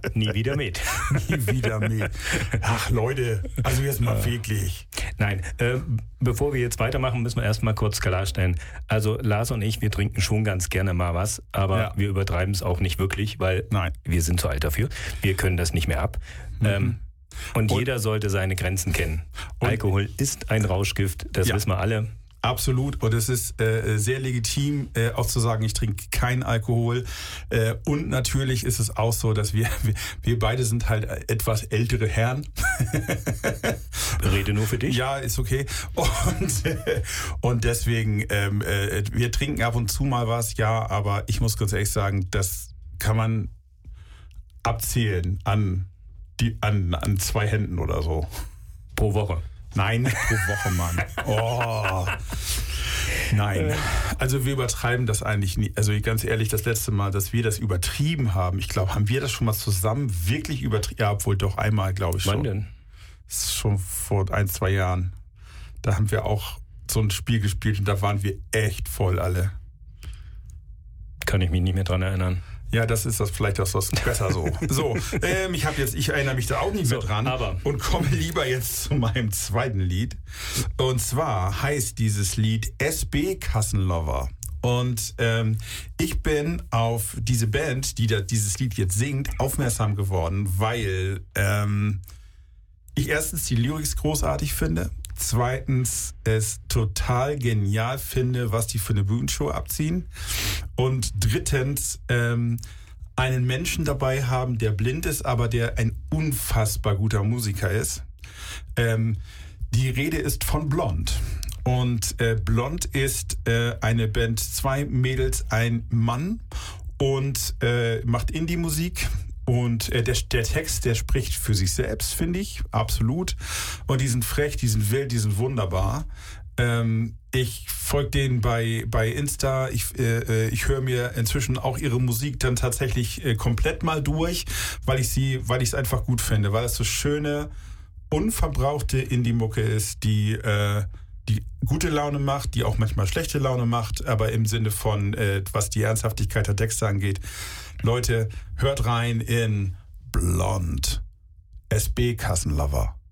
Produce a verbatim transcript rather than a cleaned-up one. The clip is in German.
Nie wieder mit. Nie wieder mit. Ach Leute, also jetzt mal äh, wirklich. Nein, äh, bevor wir jetzt weitermachen, müssen wir erstmal kurz klarstellen. Also Lars und ich, wir trinken schon ganz gerne mal was, aber ja. wir übertreiben es auch nicht wirklich, weil Nein. wir sind zu alt dafür. Wir können das nicht mehr ab. Mhm. Ähm, und, und jeder sollte seine Grenzen kennen. Alkohol ist ein Rauschgift, das ja. wissen wir alle. Absolut. Und es ist äh, sehr legitim, äh, auch zu sagen, ich trinke keinen Alkohol. Äh, und natürlich ist es auch so, dass wir, wir, wir beide sind halt etwas ältere Herren. Rede nur für dich. Ja, ist okay. Und, äh, und deswegen, ähm, äh, wir trinken ab und zu mal was, ja, aber ich muss ganz ehrlich sagen, das kann man abzählen an, die, an, an zwei Händen oder so. Pro Woche. Nein, pro Woche, Mann. Oh. Nein. Also wir übertreiben das eigentlich nie. Also ganz ehrlich, das letzte Mal, dass wir das übertrieben haben, ich glaube, haben wir das schon mal zusammen wirklich übertrieben? Ja, obwohl doch einmal, glaube ich schon. Wann denn? Das ist schon vor ein, zwei Jahren. Da haben wir auch so ein Spiel gespielt und da waren wir echt voll alle. Kann ich mich nicht mehr dran erinnern. Ja, das ist das vielleicht auch so besser so. So, ähm, ich habe jetzt, ich erinnere mich da auch nicht mehr so, dran aber. und komme lieber jetzt zu meinem zweiten Lied. Und zwar heißt dieses Lied S B Kassenlover. Und ähm, ich bin auf diese Band, die da dieses Lied jetzt singt, aufmerksam geworden, weil ähm, ich erstens die Lyrics großartig finde. Zweitens es total genial finde, was die für eine Bühnenshow abziehen. Und drittens ähm, einen Menschen dabei haben, der blind ist, aber der ein unfassbar guter Musiker ist. Ähm, die Rede ist von Blond. Und äh, Blond ist äh, eine Band, zwei Mädels, ein Mann und äh, macht Indie-Musik. Und äh, der, der Text, der spricht für sich selbst, finde ich, absolut. Und die sind frech, die sind wild, die sind wunderbar. Ähm, ich folge denen bei bei Insta. Ich äh, ich höre mir inzwischen auch ihre Musik dann tatsächlich äh, komplett mal durch, weil ich sie, weil ich es einfach gut finde, weil es so schöne, unverbrauchte Indie-Mucke ist, die äh, die gute Laune macht, die auch manchmal schlechte Laune macht, aber im Sinne von, äh, was die Ernsthaftigkeit der Texte angeht. Leute, hört rein in Blond. S B Kassenlover.